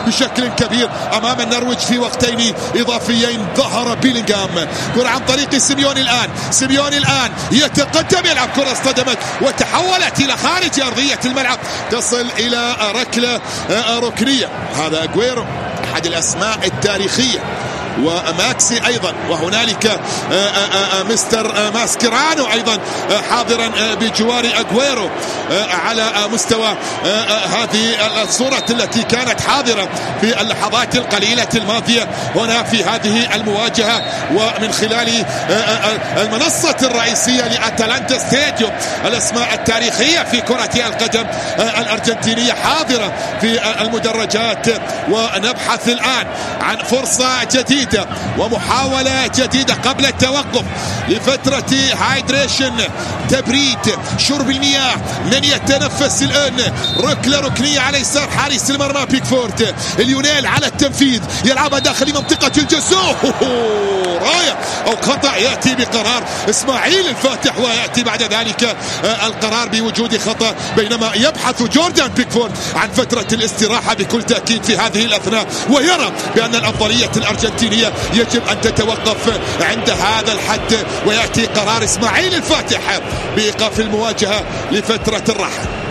بشكل كبير أمام النرويج في وقتين إضافيين. ظهر بيلينغهام، كرة عن طريق سيميوني الآن يتقدم، يلعب كرة اصطدمت وتحولت إلى خارج أرضية الملعب، تصل إلى ركلة ركنية. هذا أغويرو أحد الأسماء التاريخية، وماكسي أيضا، وهنالك مستر ماسكيرانو أيضا حاضرا بجوار أغويرو على مستوى هذه الصورة التي كانت حاضرة في اللحظات القليلة الماضية هنا في هذه المواجهة، ومن خلال المنصة الرئيسية لأتلانتا ستاديوم. الأسماء التاريخية في كرة القدم الأرجنتينية حاضرة في المدرجات، ونبحث الآن عن فرصة جديدة ومحاولة جديدة قبل التوقف لفترة هايدريشن، تبريد، شرب المياه. من يتنفس الآن؟ ركلة ركنية على يسار حارس المرمى بيكفورد. اليونيل على التنفيذ، يلعبها داخل منطقة الجزاء، راية أو خطأ يأتي بقرار إسماعيل الفاتح، ويأتي بعد ذلك القرار بوجود خطأ، بينما يبحث جوردان بيكفورد عن فترة الاستراحة بكل تأكيد في هذه الأثناء، ويرى بأن الأفضلية الأرجنتينية يجب أن تتوقف عند هذا الحد، ويأتي قرار إسماعيل الفاتح بإيقاف المواجهة لفترة الراحة.